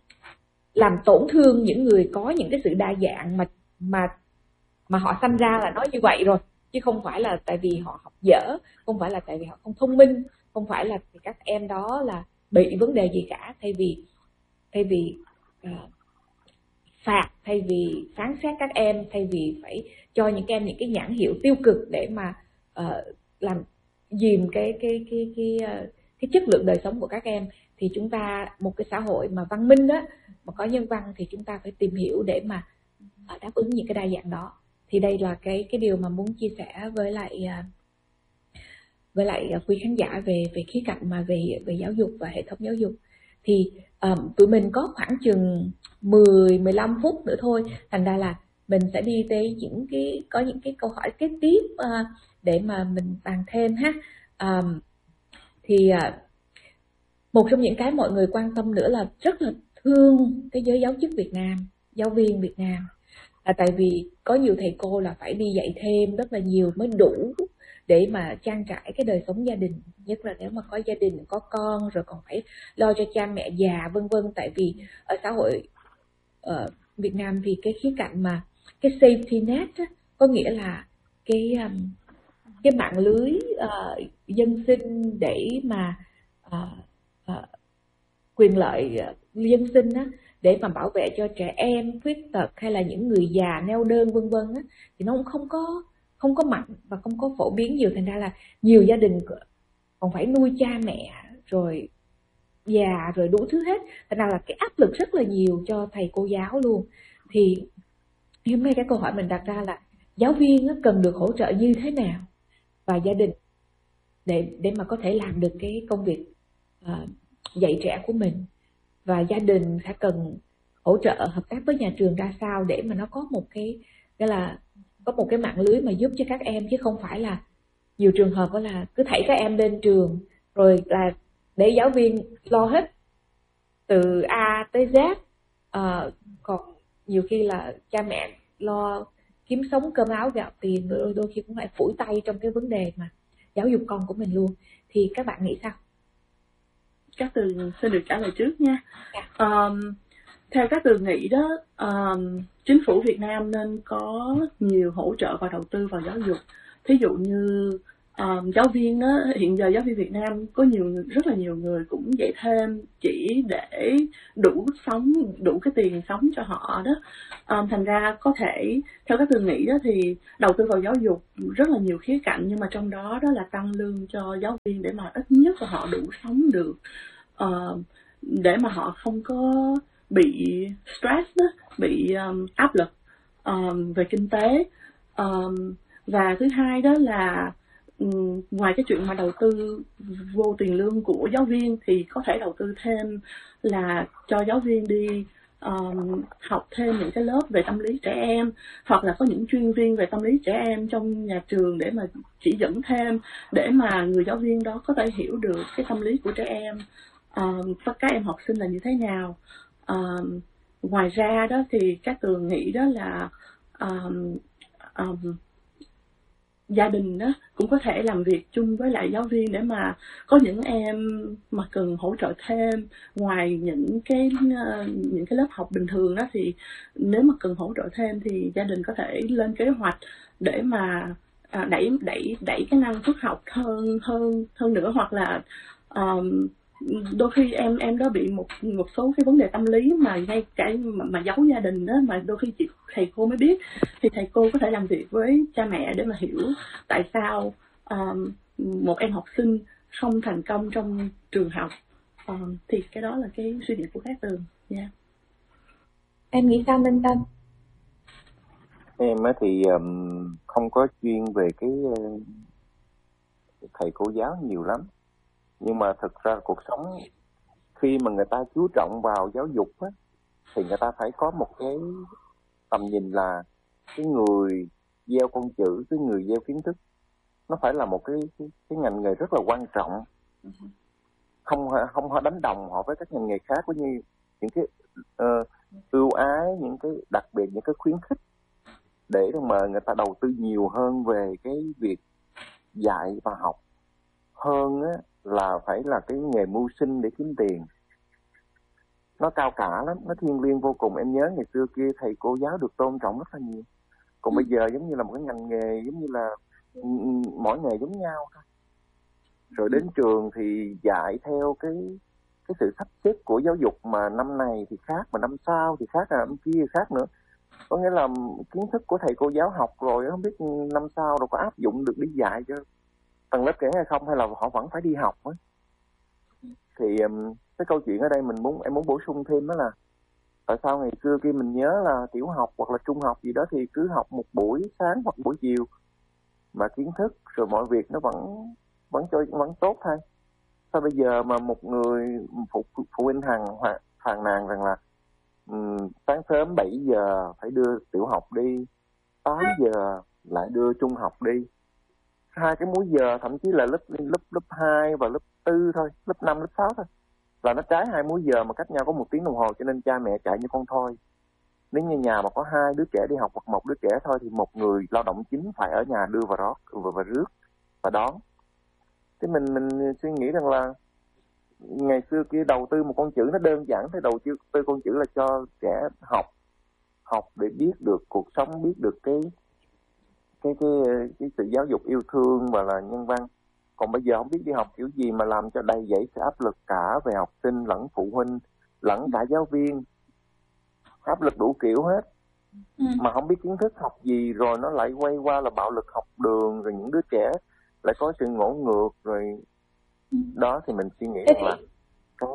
làm tổn thương những người có những cái sự đa dạng mà mà mà họ sanh ra là nói như vậy rồi, chứ không phải là tại vì họ học dở, không phải là tại vì họ không thông minh, không phải là vì các em đó là bị vấn đề gì cả. Thay vì thay vì uh, phạt, thay vì phán xét các em, thay vì phải cho những em những cái nhãn hiệu tiêu cực để mà uh, làm dìm cái cái cái cái cái, cái chất lượng đời sống của các em, thì chúng ta một cái xã hội mà văn minh đó, mà có nhân văn, thì chúng ta phải tìm hiểu để mà đáp ứng những cái đa dạng đó. Thì đây là cái cái điều mà muốn chia sẻ với lại với lại quý khán giả về về khía cạnh mà về về giáo dục và hệ thống giáo dục. Thì um, tụi mình có khoảng chừng mười mười lăm phút nữa thôi, thành ra là mình sẽ đi tới những cái có những cái câu hỏi kế tiếp uh, để mà mình bàn thêm ha. Um, thì uh, một trong những cái mọi người quan tâm nữa là rất là thương cái giới giáo chức Việt Nam, giáo viên Việt Nam, là tại vì có nhiều thầy cô là phải đi dạy thêm rất là nhiều mới đủ để mà trang trải cái đời sống gia đình, nhất là nếu mà có gia đình có con rồi còn phải lo cho cha mẹ già vân vân. Tại vì ở xã hội ở Việt Nam thì cái khía cạnh mà cái safety net á, có nghĩa là cái um, cái mạng lưới uh, dân sinh để mà uh, uh, quyền lợi uh, dân sinh á, để mà bảo vệ cho trẻ em khuyết tật hay là những người già neo đơn vân vân á, thì nó cũng không có không có mạnh và không có phổ biến nhiều. Thành ra là nhiều gia đình còn phải nuôi cha mẹ rồi già rồi đủ thứ hết, thành ra là cái áp lực rất là nhiều cho thầy cô giáo luôn. Thì hôm nay cái câu hỏi mình đặt ra là giáo viên cần được hỗ trợ như thế nào, và gia đình để để mà có thể làm được cái công việc uh, dạy trẻ của mình, và gia đình sẽ cần hỗ trợ hợp tác với nhà trường ra sao để mà nó có một cái cái là có một cái mạng lưới mà giúp cho các em, chứ không phải là nhiều trường hợp đó là cứ thảy các em lên trường rồi là để giáo viên lo hết từ A tới Z, à, còn nhiều khi là cha mẹ lo kiếm sống cơm áo gạo tiền, đôi, đôi khi cũng phải phủi tay trong cái vấn đề mà giáo dục con của mình luôn. Thì các bạn nghĩ sao? Các Tường xin được trả lời trước nha. Yeah. Um, theo các Tường nghĩ đó, um, chính phủ Việt Nam nên có nhiều hỗ trợ và đầu tư vào giáo dục. Thí dụ như Um, giáo viên á, hiện giờ giáo viên Việt Nam có nhiều rất là nhiều người cũng dạy thêm chỉ để đủ sống, đủ cái tiền sống cho họ đó. Um, thành ra có thể theo các Tường nghĩ đó thì đầu tư vào giáo dục rất là nhiều khía cạnh, nhưng mà trong đó đó là tăng lương cho giáo viên để mà ít nhất là họ đủ sống được, uh, để mà họ không có bị stress đó, bị um, áp lực um, về kinh tế. Um, và thứ hai đó là um, ngoài cái chuyện mà đầu tư vô tiền lương của giáo viên thì có thể đầu tư thêm là cho giáo viên đi um, học thêm những cái lớp về tâm lý trẻ em, hoặc là có những chuyên viên về tâm lý trẻ em trong nhà trường để mà chỉ dẫn thêm, để mà người giáo viên đó có thể hiểu được cái tâm lý của trẻ em, um, các em học sinh là như thế nào. Um, ngoài ra đó thì các Tường nghĩ đó là um, um, gia đình đó cũng có thể làm việc chung với lại giáo viên để mà có những em mà cần hỗ trợ thêm ngoài những cái những cái lớp học bình thường đó, thì nếu mà cần hỗ trợ thêm thì gia đình có thể lên kế hoạch để mà đẩy đẩy đẩy cái năng suất học hơn hơn hơn nữa, hoặc là um, đôi khi em em đó bị một một số cái vấn đề tâm lý mà ngay cả mà, mà giấu gia đình đó, mà đôi khi chị thầy cô mới biết, thì thầy cô có thể làm việc với cha mẹ để mà hiểu tại sao um, một em học sinh không thành công trong trường học. Um, thì cái đó là cái suy nghĩ của các Tường. Yeah. Em nghĩ sao Minh Tâm? Em thì um, không có chuyên về cái uh, thầy cô giáo nhiều lắm, nhưng mà thực ra cuộc sống khi mà người ta chú trọng vào giáo dục á, thì người ta phải có một cái tầm nhìn là cái người gieo con chữ, cái người gieo kiến thức, nó phải là một cái cái, cái ngành nghề rất là quan trọng, không không họ đánh đồng họ với các ngành nghề khác, cũng như những cái uh, ưu ái, những cái đặc biệt, những cái khuyến khích để mà người ta đầu tư nhiều hơn về cái việc dạy và học hơn á, là phải là cái nghề mưu sinh để kiếm tiền. Nó cao cả lắm, nó thiêng liêng vô cùng. Em nhớ ngày xưa kia thầy cô giáo được tôn trọng rất là nhiều, còn bây giờ giống như là một cái ngành nghề, giống như là mỗi nghề giống nhau thôi. Rồi đến trường thì dạy theo cái cái sự sắp xếp của giáo dục, mà năm này thì khác, mà năm sau thì khác, là năm kia thì khác nữa. Có nghĩa là kiến thức của thầy cô giáo học rồi không biết năm sau rồi có áp dụng được đi dạy cho tầng lớp trẻ hay không, hay là họ vẫn phải đi học ấy. Thì um, cái câu chuyện ở đây mình muốn em muốn bổ sung thêm đó là tại sao ngày xưa khi mình nhớ là tiểu học hoặc là trung học gì đó thì cứ học một buổi sáng hoặc buổi chiều mà kiến thức rồi mọi việc nó vẫn vẫn cho vẫn tốt thôi. Sao bây giờ mà một người phụ, phụ huynh hàng phàn nàn rằng là um, sáng sớm bảy giờ phải đưa tiểu học đi, tám giờ lại đưa trung học đi, hai cái múi giờ, thậm chí là lớp lớp lớp hai và lớp tư thôi, lớp năm, lớp sáu thôi, là nó trái hai múi giờ mà cách nhau có một tiếng đồng hồ, cho nên cha mẹ chạy như con thoi. Nếu như nhà mà có hai đứa trẻ đi học hoặc một đứa trẻ thôi thì một người lao động chính phải ở nhà đưa vào rót và, và rước và đón. Thế mình mình suy nghĩ rằng là ngày xưa kia đầu tư một con chữ nó đơn giản, thế đầu tư con chữ là cho trẻ học học để biết được cuộc sống, biết được cái cái cái cái sự giáo dục yêu thương và là nhân văn. Còn bây giờ không biết đi học kiểu gì mà làm cho đầy dẫy sự áp lực cả về học sinh lẫn phụ huynh lẫn cả giáo viên, áp lực đủ kiểu hết. Ừ. Mà không biết kiến thức học gì, rồi nó lại quay qua là bạo lực học đường, rồi những đứa trẻ lại có sự ngỗ ngược rồi. Ừ. Đó thì mình suy nghĩ rằng là cái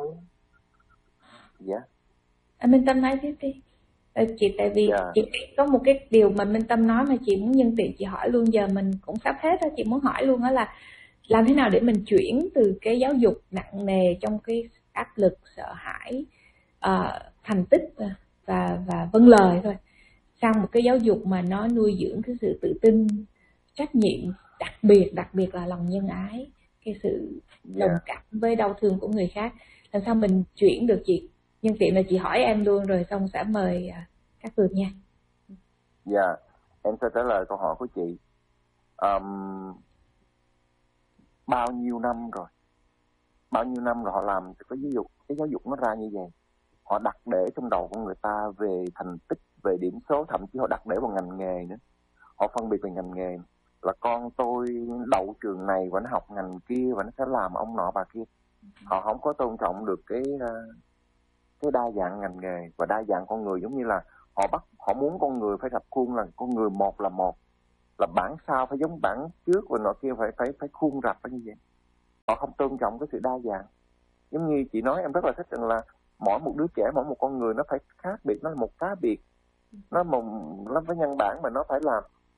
dạ yeah. À, Minh Tâm nói tiếp đi. À, chị tại vì yeah. chị có một cái điều mà Minh Tâm nói mà chị muốn nhân tiện chị hỏi luôn, giờ mình cũng sắp hết đó, chị muốn hỏi luôn đó là làm thế nào để mình chuyển từ cái giáo dục nặng nề trong cái áp lực, sợ hãi, uh, thành tích và và vâng lời thôi, sang một cái giáo dục mà nó nuôi dưỡng cái sự tự tin, trách nhiệm, đặc biệt đặc biệt là lòng nhân ái, cái sự đồng yeah. cảm với đau thương của người khác. Làm sao mình chuyển được chị? Nhân tiện là chị hỏi em luôn rồi xong sẽ mời uh, các Tường nha. Dạ, yeah. Em sẽ trả lời câu hỏi của chị. Um, bao nhiêu năm rồi, bao nhiêu năm rồi họ làm cái giáo dục, cái giáo dục nó ra như vậy. Họ đặt để trong đầu của người ta về thành tích, về điểm số, thậm chí họ đặt để vào ngành nghề nữa. Họ phân biệt về ngành nghề. là con tôi đậu trường này và nó học ngành kia và nó sẽ làm ông nọ bà kia. Họ không có tôn trọng được cái cái đa dạng ngành nghề và đa dạng con người, giống như là họ bắt họ muốn con người phải rập khuôn là con người một là một, là bản sao phải giống bản trước và nọ kia phải phải phải khuôn rập như vậy. Họ không tôn trọng cái sự đa dạng. Giống như chị nói, em rất là thích rằng là mỗi một đứa trẻ, mỗi một con người nó phải khác biệt, nó là một cá biệt, nó một nó với nhân bản mà nó phải là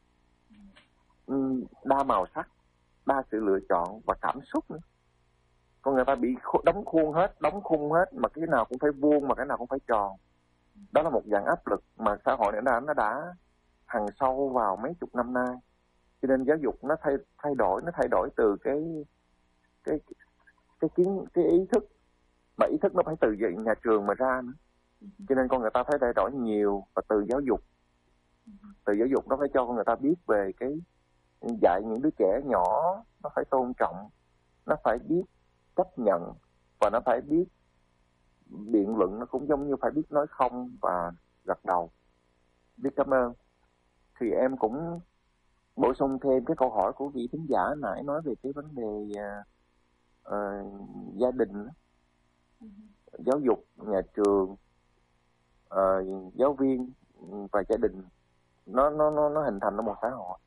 đa màu sắc, đa sự lựa chọn và cảm xúc nữa. Con người ta bị đóng khuôn hết, đóng khung hết, mà cái nào cũng phải vuông mà cái nào cũng phải tròn. Đó là một dạng áp lực mà xã hội này đã nó đã hằn sâu vào mấy chục năm nay. Cho nên giáo dục nó thay thay đổi, nó thay đổi từ cái cái cái kiến cái ý thức, mà ý thức nó phải từ nhà trường mà ra nữa. Cho nên con người ta phải thay đổi nhiều, và từ giáo dục, từ giáo dục nó phải cho con người ta biết về cái dạy những đứa trẻ nhỏ nó phải tôn trọng, nó phải biết chấp nhận, và nó phải biết biện luận, nó cũng giống như phải biết nói không và gật đầu, biết cảm ơn. Thì em cũng bổ sung thêm cái câu hỏi của vị thính giả nãy nói về cái vấn đề uh, gia đình, giáo dục, nhà trường, uh, giáo viên và gia đình, nó nó nó nó hình thành ra một xã hội.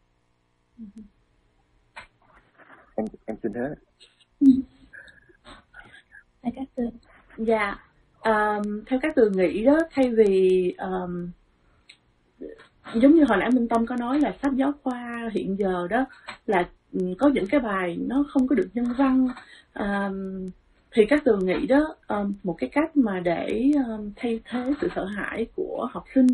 em em xin hết. Các Tường. Dạ, um, theo các Tường nghĩ đó, thay vì um, giống như hồi nãy Minh Tâm có nói là sách giáo khoa hiện giờ đó là có những cái bài nó không có được nhân văn, um, thì các Tường nghĩ đó, um, một cái cách mà để um, thay thế sự sợ hãi của học sinh,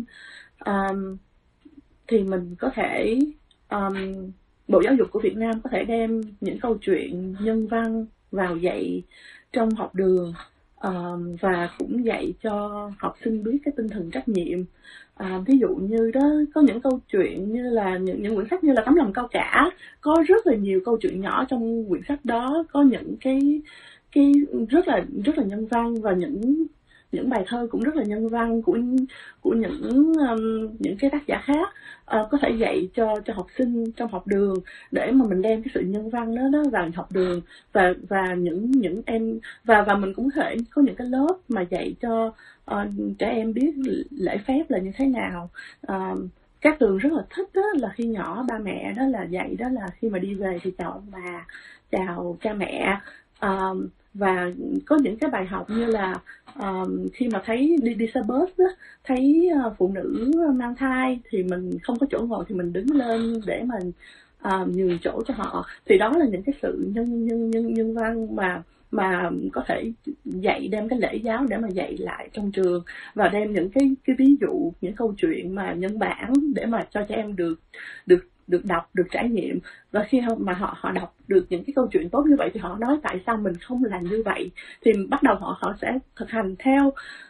um, thì mình có thể um, Bộ Giáo dục của Việt Nam có thể đem những câu chuyện nhân văn vào dạy trong học đường, um, và cũng dạy cho học sinh biết cái tinh thần trách nhiệm. À, ví dụ như đó, có những câu chuyện như là những, những quyển sách như là Tấm Lòng Cao Cả, có rất là nhiều câu chuyện nhỏ trong quyển sách đó, có những cái cái rất là rất là nhân văn, và những những bài thơ cũng rất là nhân văn của của những um, những cái tác giả khác, uh, có thể dạy cho cho học sinh trong học đường, để mà mình đem cái sự nhân văn đó, đó vào học đường, và và những những em và và mình cũng có thể có những cái lớp mà dạy cho uh, trẻ em biết lễ phép là như thế nào. Uh, các Tường rất là thích đó là khi nhỏ ba mẹ đó là dạy đó là khi mà đi về thì chào ông bà, chào cha mẹ. Um, và có những cái bài học như là um, khi mà thấy đi đi xe bus đó, thấy uh, phụ nữ mang thai thì mình không có chỗ ngồi thì mình đứng lên để mình uh, nhường chỗ cho họ, thì đó là những cái sự nhân nhân nhân nhân văn mà mà có thể dạy, đem cái lễ giáo để mà dạy lại trong trường, và đem những cái cái ví dụ, những câu chuyện mà nhân bản để mà cho trẻ em được được được đọc, được trải nghiệm. Và khi mà họ họ đọc được những cái câu chuyện tốt như vậy thì họ nói tại sao mình không làm như vậy, thì bắt đầu họ họ sẽ thực hành theo.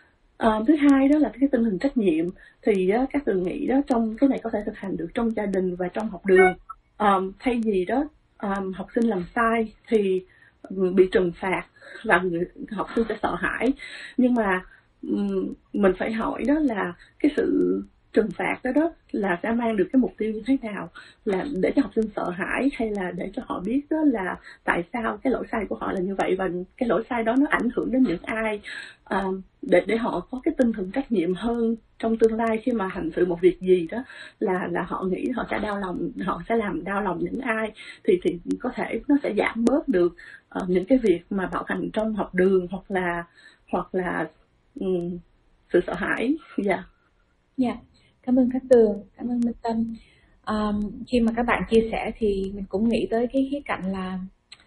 À, thứ hai đó là cái tinh thần trách nhiệm, thì đó, các Tường nghĩ đó, trong cái này có thể thực hành được trong gia đình và trong học đường. À, thay vì đó à, học sinh làm sai thì bị trừng phạt và người, học sinh sẽ sợ hãi, nhưng mà um, mình phải hỏi đó là cái sự trừng phạt đó đó là sẽ mang được cái mục tiêu như thế nào, là để cho học sinh sợ hãi hay là để cho họ biết đó là tại sao cái lỗi sai của họ là như vậy, và cái lỗi sai đó nó ảnh hưởng đến những ai, à, để để họ có cái tinh thần trách nhiệm hơn trong tương lai khi mà hành sự một việc gì đó, là là họ nghĩ họ sẽ đau lòng, họ sẽ làm đau lòng những ai, thì thì có thể nó sẽ giảm bớt được uh, những cái việc mà bạo hành trong học đường, hoặc là hoặc là um, sự sợ hãi. Dạ. Yeah. Dạ. Yeah. Cảm ơn các Tường, cảm ơn Minh Tâm. Um, khi mà các bạn chia sẻ thì mình cũng nghĩ tới cái khía cạnh là,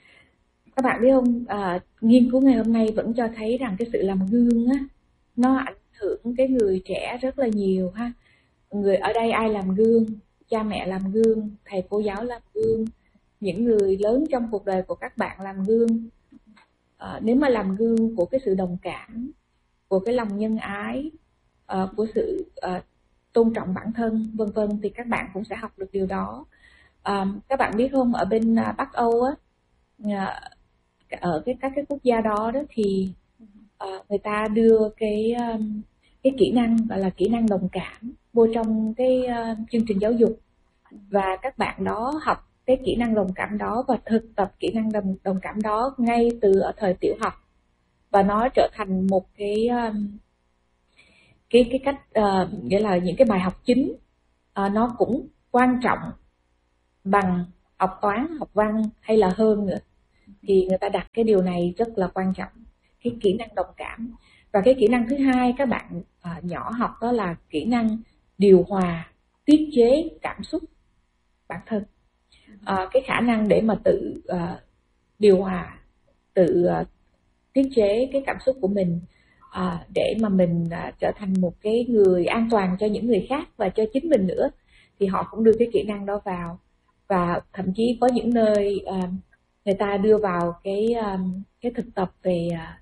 các bạn biết không, uh, nghiên cứu ngày hôm nay vẫn cho thấy rằng cái sự làm gương á, nó ảnh hưởng cái người trẻ rất là nhiều ha. Người ở đây ai làm gương? Cha mẹ làm gương, thầy cô giáo làm gương, những người lớn trong cuộc đời của các bạn làm gương. Uh, nếu mà làm gương của cái sự đồng cảm, của cái lòng nhân ái, uh, của sự uh, tôn trọng bản thân, vân vân, thì các bạn cũng sẽ học được điều đó. À, các bạn biết không, ở bên uh, Bắc Âu á, uh, ở cái các cái quốc gia đó đó thì uh, người ta đưa cái um, cái kỹ năng gọi là kỹ năng đồng cảm vô trong cái uh, chương trình giáo dục, và các bạn đó học cái kỹ năng đồng cảm đó và thực tập kỹ năng đồng, đồng cảm đó ngay từ ở thời tiểu học, và nó trở thành một cái um, cái cái cách uh, nghĩa là những cái bài học chính, uh, nó cũng quan trọng bằng học toán, học văn hay là hơn nữa. Thì người ta đặt cái điều này rất là quan trọng, cái kỹ năng đồng cảm. Và cái kỹ năng thứ hai các bạn uh, nhỏ học đó là kỹ năng điều hòa, tiết chế cảm xúc bản thân. Uh, cái khả năng để mà tự uh, điều hòa, tự uh, tiết chế cái cảm xúc của mình, à, để mà mình à, trở thành một cái người an toàn cho những người khác và cho chính mình nữa, thì họ cũng đưa cái kỹ năng đó vào. Và thậm chí có những nơi à, người ta đưa vào cái à, cái thực tập về à,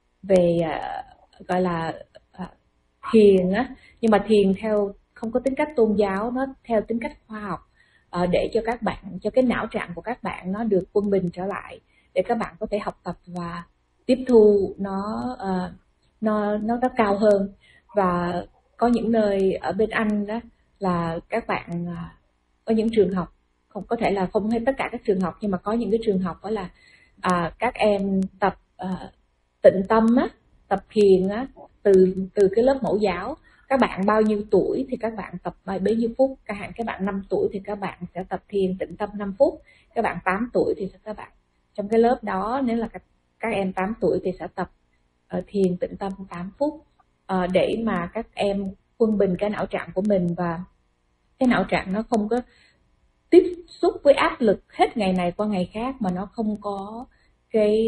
về à, gọi là à, thiền á, nhưng mà thiền theo không có tính cách tôn giáo, nó theo tính cách khoa học, à, để cho các bạn, cho cái não trạng của các bạn nó được quân bình trở lại, để các bạn có thể học tập và tiếp thu nó uh, nó nó nó cao hơn. Và có những nơi ở bên Anh đó là các bạn uh, có những trường học, không có thể là không hay tất cả các trường học, nhưng mà có những cái trường học đó là uh, các em tập uh, tịnh tâm á, tập thiền á, từ từ cái lớp mẫu giáo. Các bạn bao nhiêu tuổi thì các bạn tập bấy nhiêu phút. Các bạn các bạn năm tuổi thì các bạn sẽ tập thiền tịnh tâm năm phút. Các bạn tám tuổi thì các bạn trong cái lớp đó, nếu là các các em tám tuổi thì sẽ tập uh, thiền tĩnh tâm tám phút, uh, để mà các em quân bình cái não trạng của mình, và cái não trạng nó không có tiếp xúc với áp lực hết ngày này qua ngày khác, mà nó không có cái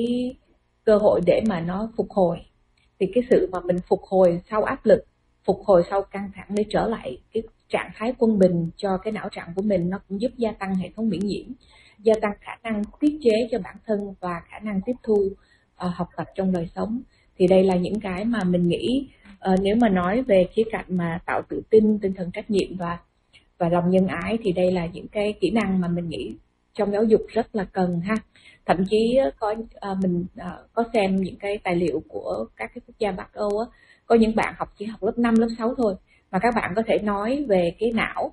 cơ hội để mà nó phục hồi. Thì cái sự mà mình phục hồi sau áp lực, phục hồi sau căng thẳng để trở lại cái trạng thái quân bình cho cái não trạng của mình, nó cũng giúp gia tăng hệ thống miễn nhiễm, gia tăng khả năng tiết chế cho bản thân và khả năng tiếp thu uh, học tập trong đời sống. Thì đây là những cái mà mình nghĩ uh, nếu mà nói về khía cạnh mà tạo tự tin, tinh thần trách nhiệm và và lòng nhân ái, thì đây là những cái kỹ năng mà mình nghĩ trong giáo dục rất là cần ha. Thậm chí có uh, mình uh, có xem những cái tài liệu của các cái quốc gia Bắc Âu á, có những bạn học chỉ học lớp năm, lớp sáu thôi mà các bạn có thể nói về cái não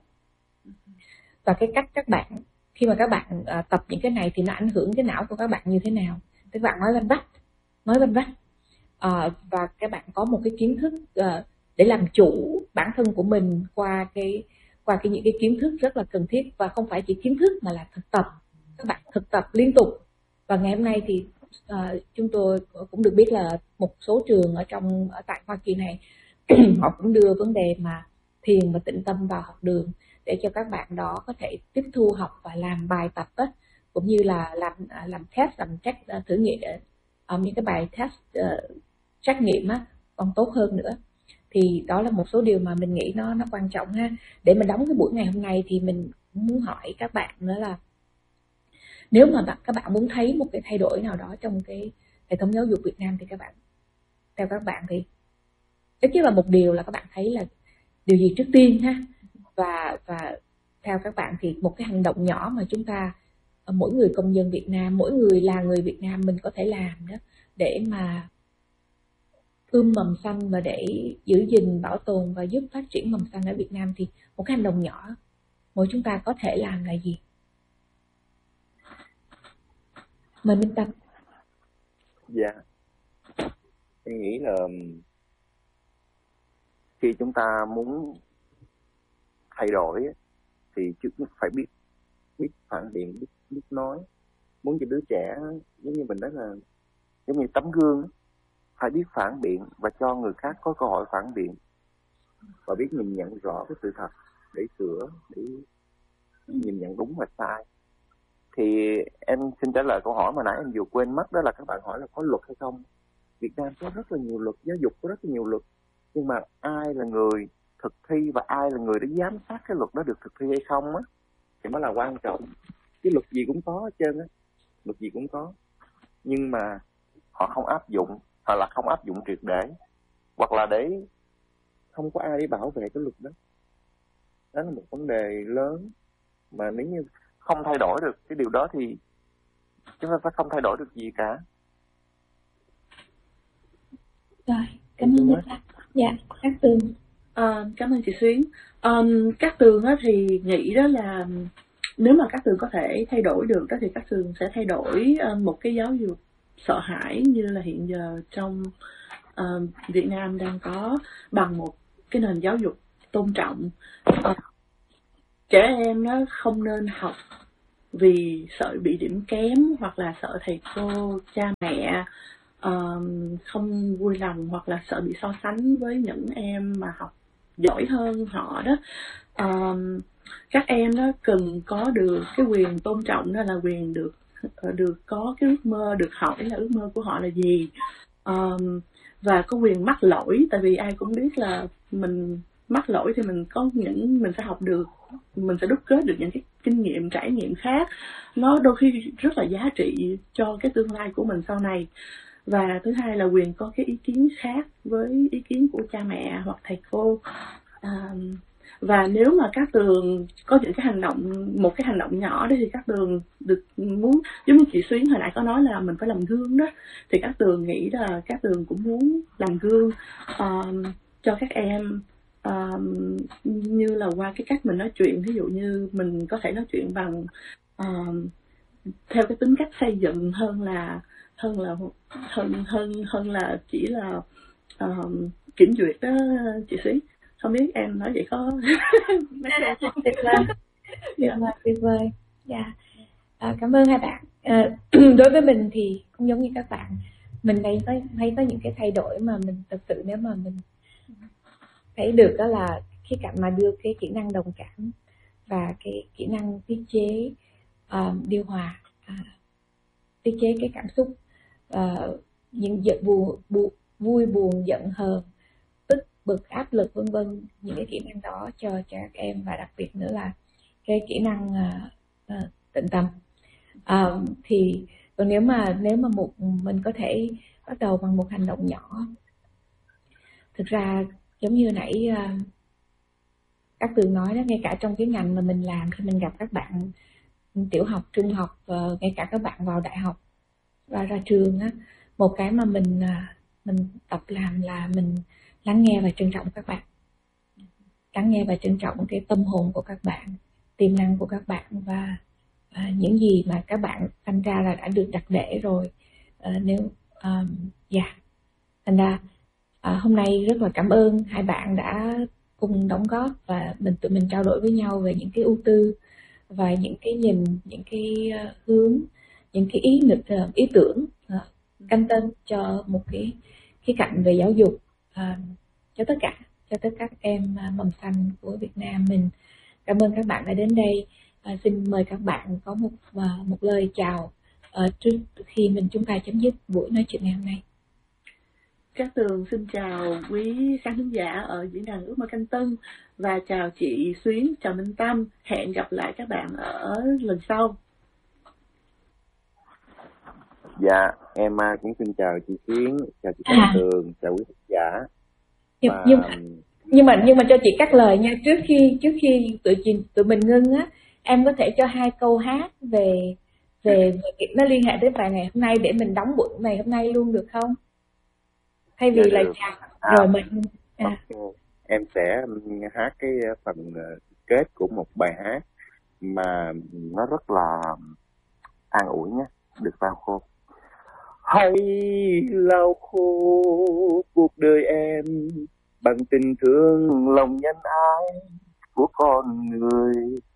và cái cách các bạn khi mà các bạn uh, tập những cái này thì nó ảnh hưởng cái não của các bạn như thế nào. Các bạn nói vanh vách, nói vanh vách, uh, và các bạn có một cái kiến thức uh, để làm chủ bản thân của mình qua cái qua cái những cái kiến thức rất là cần thiết, và không phải chỉ kiến thức mà là thực tập. Các bạn thực tập liên tục. Và ngày hôm nay thì uh, chúng tôi cũng được biết là một số trường ở trong ở tại Hoa Kỳ này họ cũng đưa vấn đề mà thiền và tĩnh tâm vào học đường, để cho các bạn đó có thể tiếp thu học và làm bài tập á, cũng như là làm làm test, làm check, thử nghiệm um, những cái bài test uh, trắc nghiệm á còn tốt hơn nữa. Thì đó là một số điều mà mình nghĩ nó nó quan trọng ha. Để mà đóng cái buổi ngày hôm nay thì mình muốn hỏi các bạn nữa là nếu mà bạn, các bạn muốn thấy một cái thay đổi nào đó trong cái hệ thống giáo dục Việt Nam thì các bạn, theo các bạn thì ít nhất là một điều là các bạn thấy là điều gì trước tiên ha, và và theo các bạn thì một cái hành động nhỏ mà chúng ta, mỗi người công dân Việt Nam, mỗi người là người Việt Nam mình có thể làm đó để mà ươm mầm xanh và để giữ gìn, bảo tồn và giúp phát triển mầm xanh ở Việt Nam, thì một cái hành động nhỏ mỗi chúng ta có thể làm là gì? Mời Minh Tâm. Dạ, em nghĩ là khi chúng ta muốn thay đổi thì trước nhất phải biết biết phản biện, biết biết nói. Muốn cho đứa trẻ giống như mình nói là giống như tấm gương, phải biết phản biện và cho người khác có cơ hội phản biện, và biết nhìn nhận rõ cái sự thật để sửa, để nhìn nhận đúng và sai. Thì em xin trả lời câu hỏi mà nãy em vừa quên mất, đó là các bạn hỏi là có luật hay không. Việt Nam có rất là nhiều luật, giáo dục có rất là nhiều luật, nhưng mà ai là người thực thi và ai là người để giám sát cái luật đó được thực thi hay không á thì mới là quan trọng. Cái luật gì cũng có hết trơn á, luật gì cũng có, nhưng mà họ không áp dụng, hoặc là không áp dụng triệt để, hoặc là để không có ai để bảo vệ cái luật đó. Đó là một vấn đề lớn mà nếu như không thay đổi được cái điều đó thì chúng ta sẽ không thay đổi được gì cả. Rồi, cảm ơn Minh Tâm. Dạ, Cát Tường. À, cảm ơn chị Xuyến. Um, Cát Tường á thì nghĩ đó là nếu mà các Tường có thể thay đổi được đó thì các Tường sẽ thay đổi uh, một cái giáo dục sợ hãi như là hiện giờ trong uh, Việt Nam đang có, bằng một cái nền giáo dục tôn trọng. Uh, trẻ em nó không nên học vì sợ bị điểm kém, hoặc là sợ thầy cô, cha mẹ uh, không vui lòng, hoặc là sợ bị so sánh với những em mà học giỏi hơn họ đó. Um, các em nó cần có được cái quyền tôn trọng, đó là quyền được được có cái ước mơ, được hỏi là ước mơ của họ là gì, um, và có quyền mắc lỗi, tại vì ai cũng biết là mình mắc lỗi thì mình có những mình sẽ học được, mình sẽ đúc kết được những cái kinh nghiệm, trải nghiệm khác, nó đôi khi rất là giá trị cho cái tương lai của mình sau này. Và thứ hai là quyền có cái ý kiến khác với ý kiến của cha mẹ hoặc thầy cô. Um, và nếu mà các Tường có những cái hành động, một cái hành động nhỏ đấy thì các Tường được muốn, giống như chị Xuyến hồi nãy có nói là mình phải làm gương đó, thì các Tường nghĩ là các Tường cũng muốn làm gương um, cho các em, um, như là qua cái cách mình nói chuyện. Ví dụ như mình có thể nói chuyện bằng um, theo cái tính cách xây dựng hơn là hơn là hơn hơn hơn là chỉ là um, kiểm duyệt đó chị Xuyến. Không biết em nói vậy có tuyệt vời, tuyệt vời, tuyệt vời. Dạ, à, cảm ơn hai bạn. À, đối với mình thì cũng giống như các bạn, mình thấy có thấy có những cái thay đổi mà mình thật sự nếu mà mình thấy được, đó là khía cạnh mà đưa cái kỹ năng đồng cảm và cái kỹ năng tiết chế, uh, điều hòa, uh, tiết chế cái cảm xúc, uh, những giận buồn, bu, vui buồn, giận hờn, bực, áp lực, vân vân, những cái kỹ năng đó cho cho các em. Và đặc biệt nữa là cái kỹ năng uh, uh, tĩnh tâm. Uh, thì còn nếu mà nếu mà một mình có thể bắt đầu bằng một hành động nhỏ, thực ra giống như nãy uh, các Tường nói đó, ngay cả trong cái ngành mà mình làm, khi mình gặp các bạn tiểu học, trung học, uh, ngay cả các bạn vào đại học và ra trường á, một cái mà mình uh, mình tập làm là mình lắng nghe và trân trọng các bạn, lắng nghe và trân trọng cái tâm hồn của các bạn, tiềm năng của các bạn, và à, những gì mà các bạn thành ra là đã được đặt để rồi. À, nếu dạ uh, yeah. Thành ra à, hôm nay rất là cảm ơn hai bạn đã cùng đóng góp, và mình tụi mình trao đổi với nhau về những cái ưu tư và những cái nhìn, những cái uh, hướng, những cái ý uh, ý tưởng uh, canh tân cho một cái khía cạnh về giáo dục uh, cho tất cả cho tất cả các em mầm xanh của Việt Nam mình. Cảm ơn các bạn đã đến đây. À, xin mời các bạn có một một lời chào uh, trước khi mình chúng ta chấm dứt buổi nói chuyện ngày hôm nay. Các Tường xin chào quý khán thính giả ở diễn đàn Ước Mơ Canh Tân, và chào chị Xuyến, chào Minh Tâm. Hẹn gặp lại các bạn ở lần sau. Dạ, em cũng xin chào chị Xuyến, chào chị Cát Tường, chào quý khán giả. Nhưng, và... nhưng, nhưng mà nhưng mà cho chị cắt lời nha, trước khi trước khi tụi chị tụi mình ngưng á, em có thể cho hai câu hát về về, về nó liên hệ tới bài ngày hôm nay để mình đóng buổi ngày hôm nay luôn được không? Thay vì dạ là chào à, rồi mình à. Okay. Em sẽ hát cái phần kết của một bài hát mà nó rất là an ủi nhé, được sao khô. Hãy lau khô cuộc đời em bằng tình thương lòng nhân ái của con người.